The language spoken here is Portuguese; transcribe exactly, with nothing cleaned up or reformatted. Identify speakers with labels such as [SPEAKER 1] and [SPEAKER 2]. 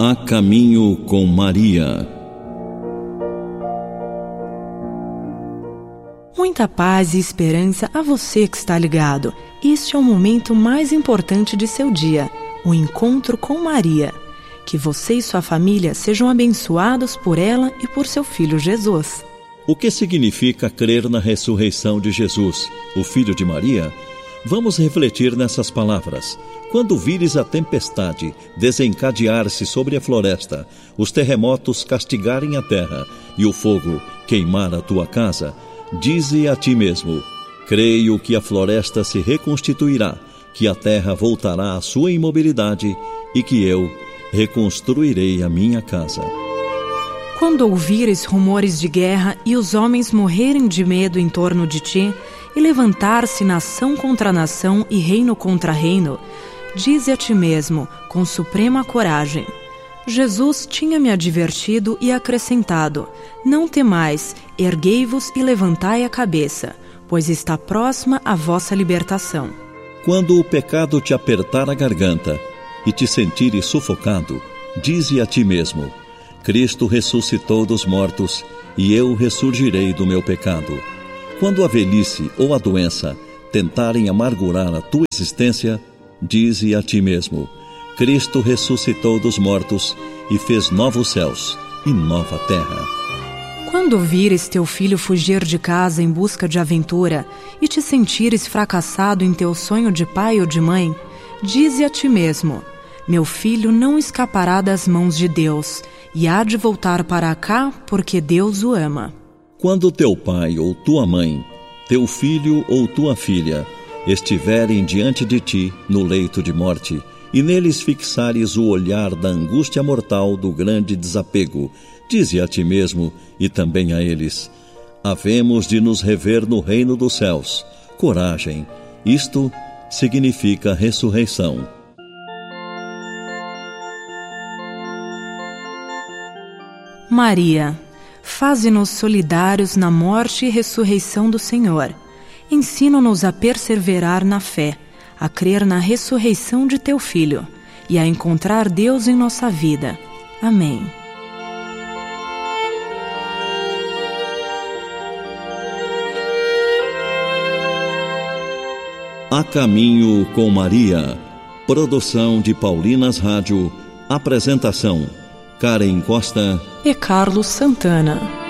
[SPEAKER 1] A Caminho com Maria.
[SPEAKER 2] Muita paz e esperança a você que está ligado. Este é o momento mais importante de seu dia, o encontro com Maria. Que você e sua família sejam abençoados por ela e por seu filho Jesus.
[SPEAKER 1] O que significa crer na ressurreição de Jesus, o filho de Maria? Vamos refletir nessas palavras. Quando vires a tempestade desencadear-se sobre a floresta, os terremotos castigarem a terra e o fogo queimar a tua casa, dize a ti mesmo: creio que a floresta se reconstituirá, que a terra voltará à sua imobilidade e que eu reconstruirei a minha casa.
[SPEAKER 2] Quando ouvires rumores de guerra e os homens morrerem de medo em torno de ti, e levantar-se nação contra nação e reino contra reino, dize a ti mesmo, com suprema coragem: Jesus tinha me advertido e acrescentado: não temais, erguei-vos e levantai a cabeça, pois está próxima a vossa libertação.
[SPEAKER 1] Quando o pecado te apertar a garganta e te sentires sufocado, dize a ti mesmo: Cristo ressuscitou dos mortos e eu ressurgirei do meu pecado. Quando a velhice ou a doença tentarem amargurar a tua existência, dize a ti mesmo: Cristo ressuscitou dos mortos e fez novos céus e nova terra.
[SPEAKER 2] Quando vires teu filho fugir de casa em busca de aventura e te sentires fracassado em teu sonho de pai ou de mãe, dize a ti mesmo: meu filho não escapará das mãos de Deus e há de voltar para cá porque Deus o ama.
[SPEAKER 1] Quando teu pai ou tua mãe, teu filho ou tua filha estiverem diante de ti no leito de morte, e neles fixares o olhar da angústia mortal do grande desapego, dize a ti mesmo e também a eles: havemos de nos rever no reino dos céus. Coragem, isto significa ressurreição.
[SPEAKER 2] Maria, faze-nos solidários na morte e ressurreição do Senhor. Ensina-nos a perseverar na fé, a crer na ressurreição de teu Filho e a encontrar Deus em nossa vida. Amém.
[SPEAKER 1] A Caminho com Maria. Produção de Paulinas Rádio. Apresentação: Karen Costa
[SPEAKER 2] e Carlos Santana.